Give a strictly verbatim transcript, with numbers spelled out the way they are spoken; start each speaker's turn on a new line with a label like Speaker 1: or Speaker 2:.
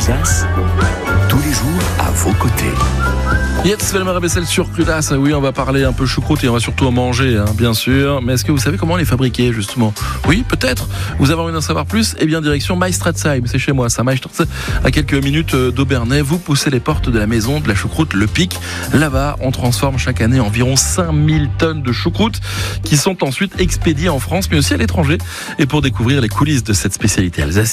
Speaker 1: Alsace, tous les jours à vos côtés.
Speaker 2: Jetzt Velmer Bessel sur Cudas. Oui, on va parler un peu choucroute et on va surtout en manger, hein, bien sûr. Mais est-ce que vous savez comment les fabriquer, justement? Oui, peut-être. Vous avez envie d'en savoir plus? Eh bien, direction Meistratzheim. C'est chez moi, ça. Meistratzheim, à quelques minutes d'Aubernais. Vous poussez les portes de la maison de la choucroute Le Pic. Là-bas, on transforme chaque année environ cinq mille tonnes de choucroute qui sont ensuite expédiées en France, mais aussi à l'étranger. Et pour découvrir les coulisses de cette spécialité alsacienne,